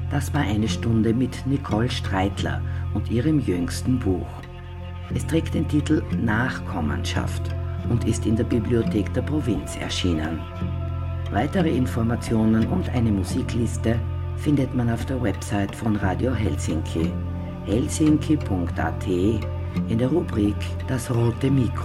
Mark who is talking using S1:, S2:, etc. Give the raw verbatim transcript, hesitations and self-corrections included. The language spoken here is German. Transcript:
S1: Das war eine Stunde mit Nicole Streitler und ihrem jüngsten Buch. Es trägt den Titel Nachkommenschaft und ist in der Bibliothek der Provinz erschienen. Weitere Informationen und eine Musikliste findet man auf der Website von Radio Helsinki, helsinki punkt at, in der Rubrik Das rote Mikro.